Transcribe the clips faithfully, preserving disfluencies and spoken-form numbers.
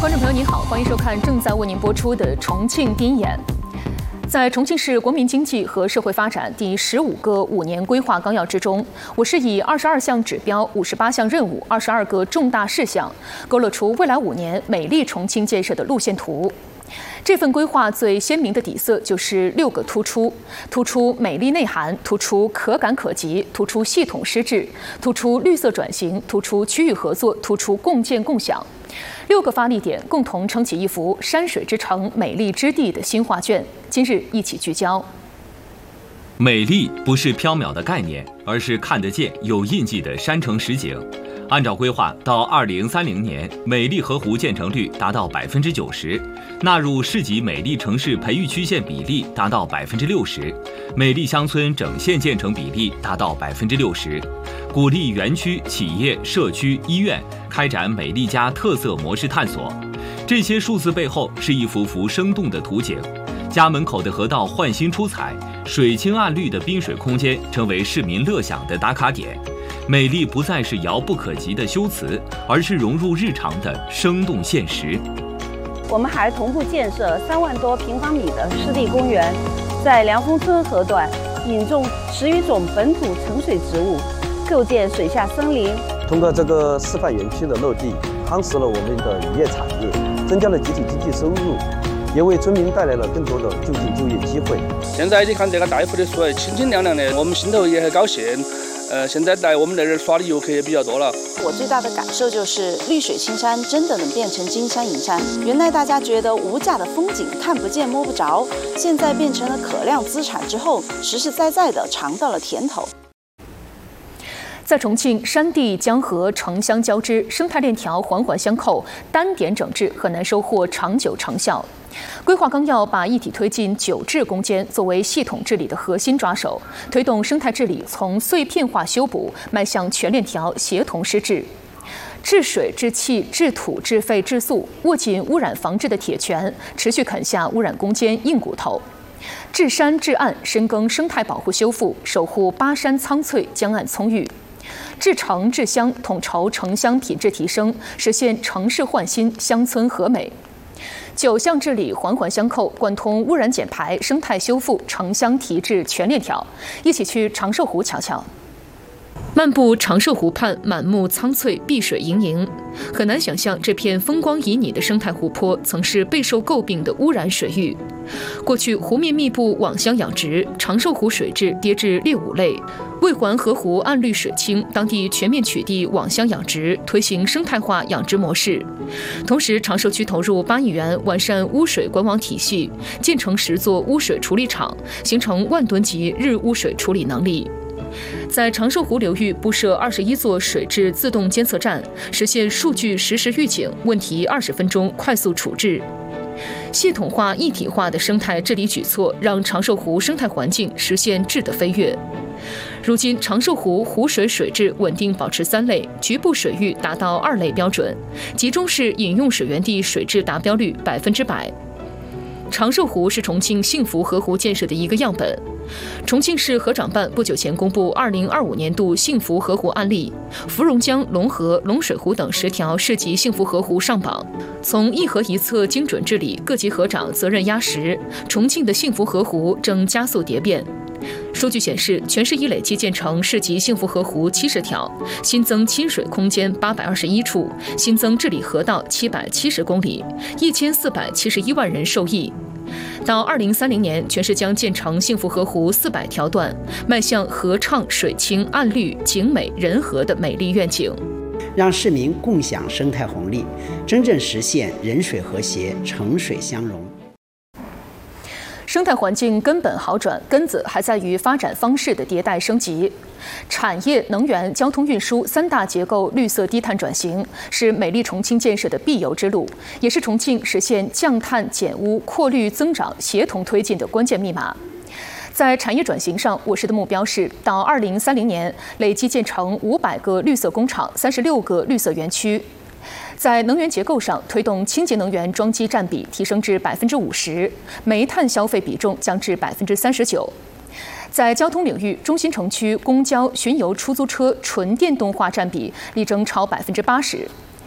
观众朋友您好，欢迎收看正在为您播出的重庆第一眼。在重庆市国民经济和社会发展第十五个五年规划纲要之中，我市以二十二项指标、五十八项任务、二十二个重大事项，勾勒出未来五年美丽重庆建设的路线图。这份规划最鲜明的底色就是六个突出：突出美丽内涵，突出可感可及，突出系统施治，突出绿色转型，突出区域合作，突出共建共享。六个发力点共同撑起一幅山水之城、美丽之地的新画卷。今日一起聚焦。 美丽不是缥缈的概念，而是看得见、有印记的山城实景。按照规划，到二零三零年，美丽河湖建成率达到百分之九十，纳入市级美丽城市培育曲线比例达到百分之六十，美丽乡村整线建成比例达到百分之六十，鼓励园区、企业、社区、医院开展美丽家特色模式探索。这些数字背后是一幅幅生动的图景。家门口的河道焕新出彩，水清岸绿的滨水空间成为市民乐享的打卡点。美丽不再是遥不可及的修辞，而是融入日常的生动现实。 我们还同步建设三万多平方米的湿地公园，在良丰村河段引种十余种本土沉水植物，构建水下森林。 通过这个示范园区的落地，夯实了我们的渔业产业，增加了集体经济收入，也为村民带来了更多的就近就业机会。 现在你看这个大埔的水清清亮亮的，我们心头也很高兴。呃，现在来我们那儿耍的游客也比较多了。 我最大的感受就是绿水青山真的能变成金山银山。原来大家觉得无价的风景看不见摸不着，现在变成了可量资产之后，实实在在的尝到了甜头。 在重庆，山地江河城乡交织，生态链条环环相扣，单点整治很难收获长久成效。规划纲要把一体推进九治攻坚作为系统治理的核心抓手，推动生态治理从碎片化修补迈向全链条协同施治。治水、治气、治土、治废、治素，握紧污染防治的铁拳，持续啃下污染攻坚硬骨头。治山治岸，深耕生态保护修复，守护巴山苍翠、江岸葱郁。治城治乡，统筹城乡品质提升，实现城市焕新、乡村和美。九项治理环环相扣，贯通污染减排、生态修复、城乡提质全链条。一起去长寿湖瞧瞧。漫步长寿湖畔，满目苍翠，碧水盈盈。很难想象这片风光旖旎的生态湖泊曾是备受诟病的污染水域。过去湖面密布网箱养殖，长寿湖水质跌至劣五类。为还河湖岸绿水清，当地全面取缔网箱养殖，推行生态化养殖模式。同时，长寿区投入八亿元完善污水管网体系，建成十座污水处理厂，形成万吨级日污水处理能力。在长寿湖流域布设二十一座水质自动监测站，实现数据实时预警，问题二十分钟快速处置。系统化、一体化的生态治理举措，让长寿湖生态环境实现质的飞跃。如今，长寿湖湖水水质稳定保持三类，局部水域达到二类标准，集中式饮用水源地水质达标率百分之百。长寿湖是重庆幸福河湖建设的一个样本。重庆市河长办不久前公布二零二五年度幸福河湖案例，芙蓉江、龙河、龙水湖等十条市级幸福河湖上榜。从一河一策精准治理，各级河长责任压实，重庆的幸福河湖正加速蝶变。数据显示，全市已累计建成市级幸福河湖七十条，新增亲水空间八百二十一处，新增治理河道七百七十公里，一千四百七十一万人受益。到二零三零年，全市将建成幸福河湖四百条段，迈向河畅、水清、岸绿、景美、人和的美丽愿景。 让市民共享生态红利，真正实现人水和谐、城水相融。 生态环境根本好转，根子还在于发展方式的迭代升级。产业、能源、交通运输三大结构绿色低碳转型，是美丽重庆建设的必由之路，也是重庆实现降碳减污、扩绿增长协同推进的关键密码。在产业转型上，我市的目标是到二零三零年累计建成五百个绿色工厂、三十六个绿色园区。在能源结构上，推动清洁能源装机占比提升至百分之五十，煤炭消费比重降至百分之三十九。在交通领域，中心城区公交、巡游出租车纯电动化占比力争超百分之八十。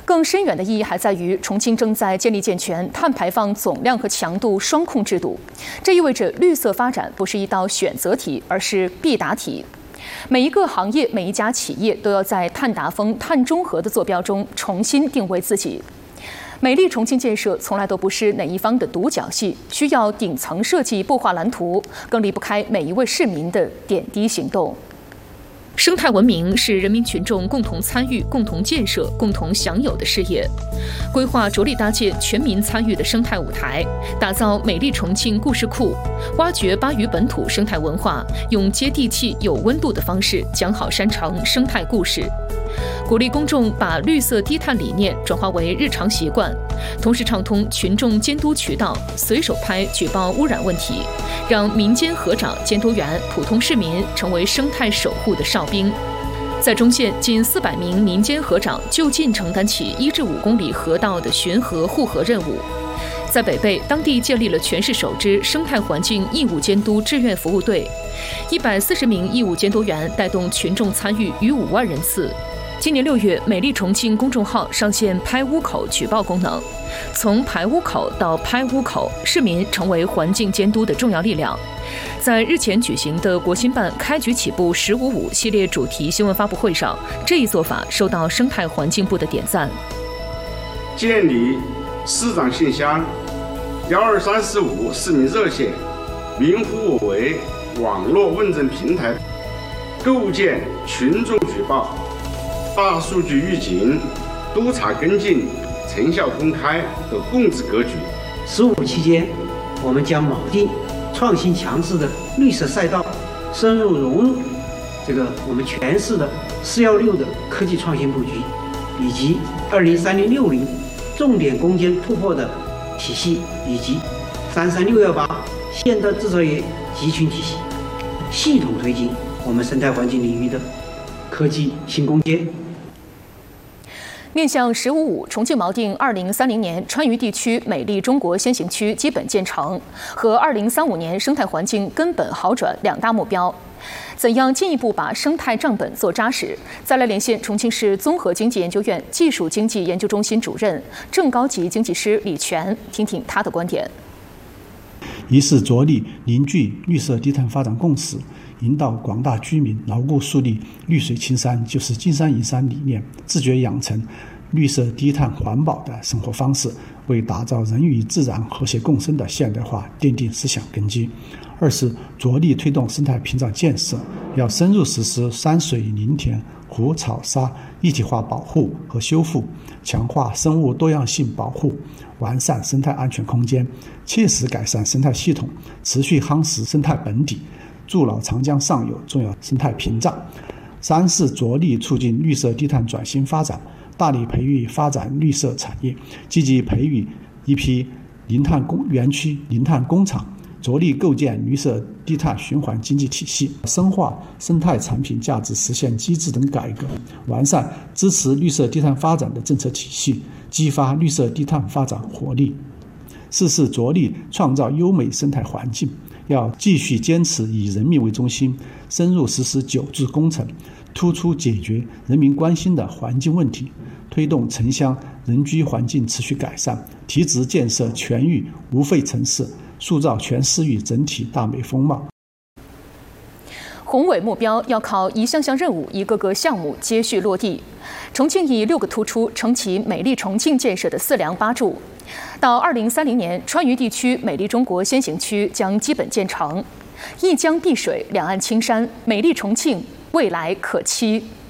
更深远的意义还在于，重庆正在建立健全碳排放总量和强度双控制度。这意味着绿色发展不是一道选择题，而是必答题。每一个行业、每一家企业都要在碳达峰、碳中和的坐标中重新定位自己。美丽重庆建设从来都不是哪一方的独角戏，需要顶层设计擘画蓝图，更离不开每一位市民的点滴行动。生态文明是人民群众共同参与、共同建设、共同享有的事业。规划着力搭建全民参与的生态舞台，打造美丽重庆故事库，挖掘巴渝本土生态文化，用接地气、有温度的方式讲好山城生态故事。鼓励公众把绿色低碳理念转化为日常习惯，同时畅通群众监督渠道，随手拍举报污染问题，让民间河长、监督员、普通市民成为生态守护的哨兵。在中线，近四百名民间河长就近承担起一至五公里河道的巡河护河任务。在北碚，当地建立了全市首支生态环境义务监督志愿服务队，一百四十名义务监督员带动群众参与逾五万人次。今年六月，美丽重庆公众号上线拍污口举报功能，从排污口到拍污口，市民成为环境监督的重要力量。在日前举行的国新办开局起步“十五五”系列主题新闻发布会上，这一做法受到生态环境部的点赞。 建立市长信箱、幺二三四五市民热线、民服务为网络问政平台，构建群众举报、大数据预警、督查跟进、成效公开的共治格局。 十五期间，我们将锚定创新强势的绿色赛道，深入融入这个我们全市的四幺六的科技创新布局，以及二零三零六零重点攻坚突破的体系，以及三三六幺八现代制造业集群体系，系统推进我们生态环境领域的科技新攻坚。 面向“十五五”，重庆锚定二零三零年川渝地区美丽中国先行区基本建成和二零三五年生态环境根本好转两大目标。怎样进一步把生态账本做扎实？再来连线重庆市综合经济研究院技术经济研究中心主任、正高级经济师李全，听听他的观点。 一是着力凝聚绿色低碳发展共识，引导广大居民牢固树立绿水青山就是金山银山理念，自觉养成绿色低碳环保的生活方式，为打造人与自然和谐共生的现代化奠定思想根基。二是着力推动生态屏障建设，要深入实施山水林田、湖草沙一体化保护和修复，强化生物多样性保护，完善生态安全空间，切实改善生态系统，持续夯实生态本底，筑牢长江上游重要生态屏障。三是着力促进绿色低碳转型发展，大力培育发展绿色产业，积极培育一批零碳工园区、零碳工厂，着力构建绿色低碳循环经济体系，深化生态产品价值实现机制等改革，完善支持绿色低碳发展的政策体系，激发绿色低碳发展活力。四是着力创造优美生态环境，要继续坚持以人民为中心，深入实施九治工程，突出解决人民关心的环境问题，推动城乡人居环境持续改善，提质建设全域无废城市，塑造全市域整体大美风貌。 宏伟目标要靠一项项任务、一个个项目接续落地。重庆以六个突出撑起美丽重庆建设的四梁八柱。到二零三零年，川渝地区美丽中国先行区将基本建成，一江碧水，两岸青山，美丽重庆未来可期。